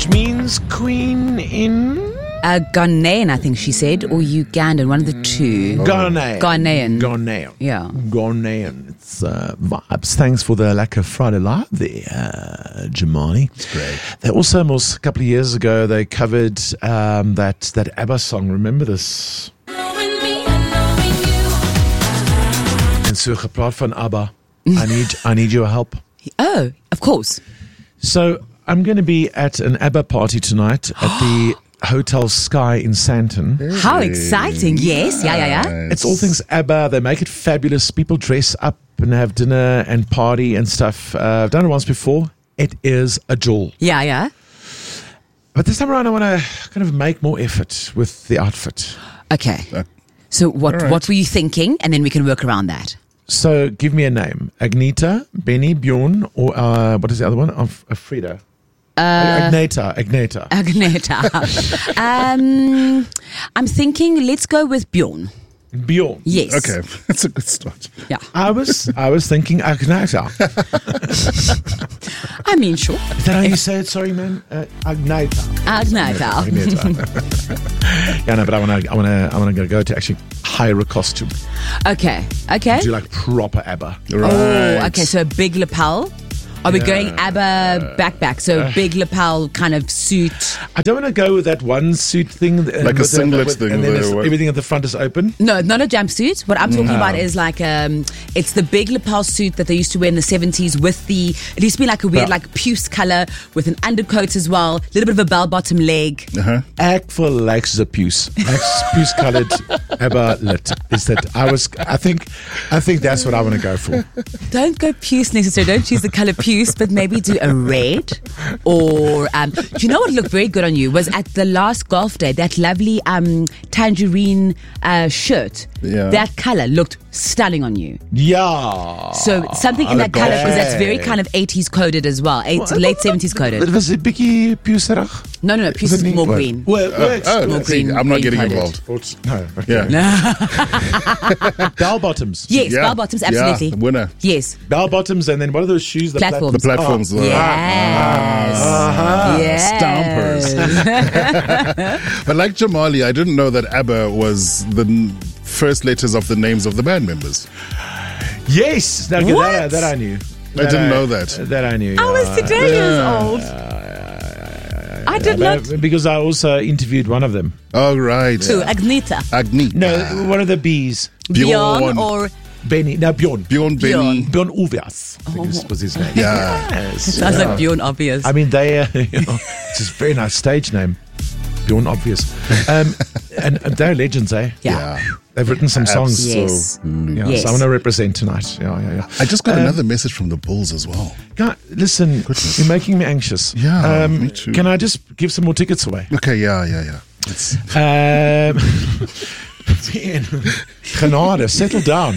which means queen in Ghanaian, I think she said, or Ugandan, one of the two. Ghanaian. Ghanaian. Yeah. Ghanaian. It's vibes. Thanks for the Lekker Friday Live there, Jamani. It's great. They also, a couple of years ago, they covered that ABBA song. Remember this? En so gepraat van ABBA. I need your help. Oh, of course. So I'm going to be at an ABBA party tonight at the Hotel Sky in Sandton. How exciting. Yes. Yeah. It's all things ABBA. They make it fabulous. People dress up and have dinner and party and stuff. I've done it once before. It is a jewel. Yeah. But this time around, I want to kind of make more effort with the outfit. Okay. So what were you thinking? And then we can work around that. So give me a name. Agneta, Benny, Bjorn, or what is the other one? Frida. Agneta. I'm thinking let's go with Bjorn. Bjorn. Yes. Okay, that's a good start. Yeah. I was thinking Agneta. I mean, sure. Is that how you say it? Sorry, man. Agneta. Agneta. Yeah, no, but I want to go to actually hire a costume. Okay. Do like proper ABBA. Right. Oh, okay. So a big lapel. Are we going ABBA backpack? So big lapel kind of suit. I don't want to go with that one suit thing. Like a singlet thing. And then everything at the front is open. No, not a jumpsuit. What I'm talking about is like it's the big lapel suit that they used to wear in the 70s with it used to be like a weird like puce color with an undercoat as well, a little bit of a bell bottom leg. Act for likes a puce. Puce colored ABBA lit. Is that I think that's what I want to go for. Don't go puce necessarily. Don't choose the color puce. But maybe do a red or do you know what looked very good on you was at the last golf day, that lovely tangerine shirt. Yeah. That color looked stunning on you. Yeah. So something in that color because that's very kind of 80s coded as well. Late 70s coded. It was a biggie pucerig. No, puce is more green. More see, green. I'm not getting coded. involved. No. Okay. Yeah. Bell bottoms. Yes, bell bottoms, absolutely. Yeah, winner. Yes. Bell bottoms, and then what are those shoes? Platforms. The platforms. Yes. Stompers. But like Jamali, I didn't know that ABBA was the first letters of the names of the band members. Yes. That I knew. I didn't know that. That I knew. I was today years old. I did not. Because I also interviewed one of them. Oh, right. Who? Agneta. No, one of the B's. Bjorn or Benny. No, Bjorn. Benny. Bjorn Ulvaeus, I think was his name. Yeah. Yes. Sounds like Bjorn Obvious. I mean, it's a very nice stage name. Bjorn Obvious. And they're legends, eh? Yeah. They've written some songs. Yes. Yeah, Yes. so I want to represent tonight. Yeah. I just got another message from the Bulls as well. God, listen, you're making me anxious. Yeah, me too. Can I just give some more tickets away? Okay, yeah. Genade, settle down.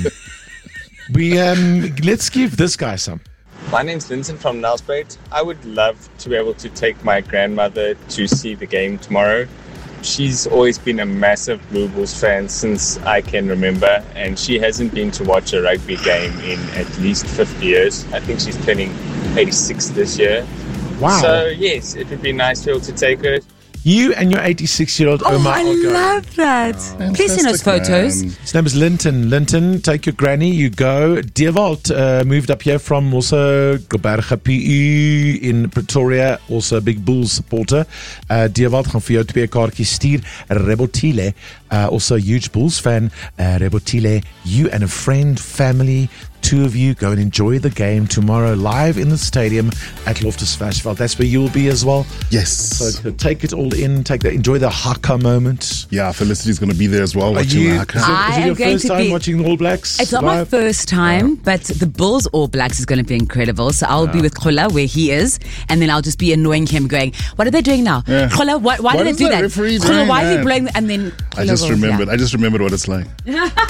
Let's give this guy some. My name's Vincent from Nelspruit. I would love to be able to take my grandmother to see the game tomorrow. She's always been a massive Blue Bulls fan since I can remember, and she hasn't been to watch a rugby game in at least 50 years. I think she's turning 86 this year. Wow. So, yes, it would be nice to be able to take her. You and your 86-year-old Oma I are going. love that. Please send us photos. His name is Linton. Linton, take your granny, you go. Dewald moved up here from also Goberge PU in Pretoria, also a big Bulls supporter. Dewald gaan vir jou 2 kaartjies stuur. Rebotile, also a huge Bulls fan. Rebotile, you and a friend, family, 2 of you go and enjoy the game tomorrow live in the stadium at Loftus Versfeld. That's where you'll be as well. Yes. So take it all in, enjoy the haka moment. Yeah, Felicity's going to be there as well watching the haka. Is it I your am going first to time be- watching the All Blacks? It's not my live? first time, but the Bulls All Blacks is going to be incredible. So I'll be with Khola where he is, and then I'll just be annoying him, going, "What are they doing now? Yeah. Khola, why What did they is do the that? referee Khola, doing why is he that?" blowing?" And then I Khola just will- remembered. I just remembered what it's like.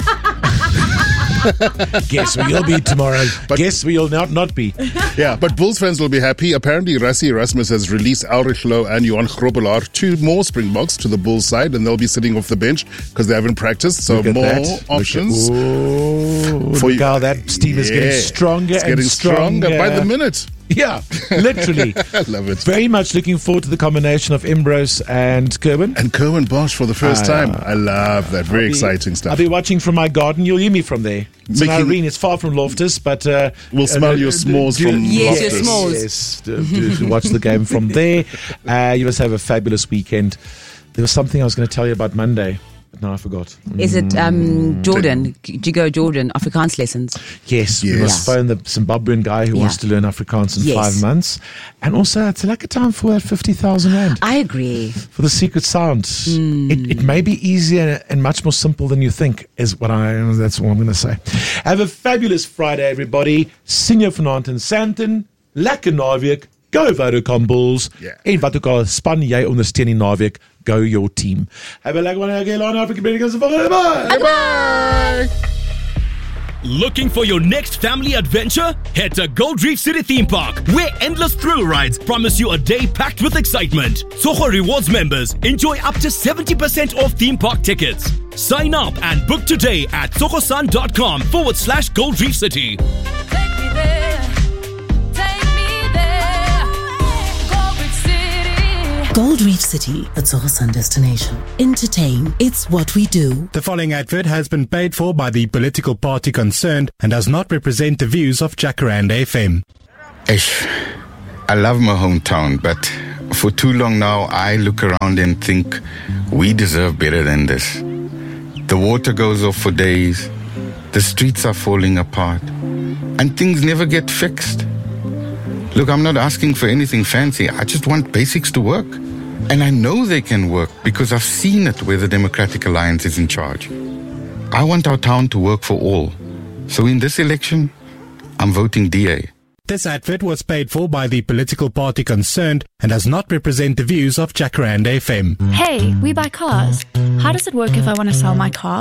Guess where you'll be tomorrow. Guess where you'll not be. Yeah, but Bulls fans will be happy. Apparently, Rassie Erasmus has released Ulrich Louw and Johan Grobbelaar, 2 more Springboks to the Bulls side, and they'll be sitting off the bench because they haven't practiced. So Look at more that. options. Look how that team is getting stronger It's and getting stronger by the minute. Yeah, literally. I love it. Very much looking forward to the combination of Ambrose and Kerwin. And Kerwin Bosch for the first time. I love that. Very exciting stuff. I'll be watching from my garden. You'll hear me from there. It's an Irene. It's far from Loftus, but we'll smell your s'mores from Yes, Loftus. your s'mores. Yes, watch the game from there. You must have a fabulous weekend. There was something I was going to tell you about Monday, but now I forgot. Is it Jordan? Do you go Jordan Afrikaans lessons? Yes, we must phone the Zimbabwean guy who wants to learn Afrikaans in 5 months. And also, it's like a time for that 50,000 Rand. I agree. For the secret sound. It may be easier and much more simple than you think, that's what I'm going to say. Have a fabulous Friday, everybody. Sien jou vanaand in Sandton. Lekker naweek. Go Vodacom Bulls. En wat ook al span jy ondersteun die naweek, go your team. Have a lekker one. Bye. Bye. Looking for your next family adventure? Head to Gold Reef City Theme Park, where endless thrill rides promise you a day packed with excitement. Soho Rewards members enjoy up to 70% off theme park tickets. Sign up and book today at sohosun.com/Gold Reef City. Gold Reef City, a Sohosun destination. Entertain, it's what we do. The following advert has been paid for by the political party concerned and does not represent the views of Jacaranda FM. I love my hometown, but for too long now I look around and think we deserve better than this. The water goes off for days, the streets are falling apart, and things never get fixed. Look, I'm not asking for anything fancy. I just want basics to work. And I know they can work because I've seen it where the Democratic Alliance is in charge. I want our town to work for all. So in this election, I'm voting DA. This advert was paid for by the political party concerned and does not represent the views of Jacaranda FM. Hey, we buy cars. How does it work if I want to sell my car?